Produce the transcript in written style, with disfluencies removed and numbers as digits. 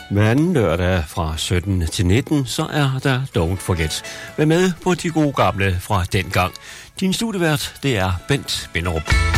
Men lørdag fra 17 til 19, så er der Don't Forget. Vær med på de gode gamle fra dengang. Din studievært, det er Bent Binderup.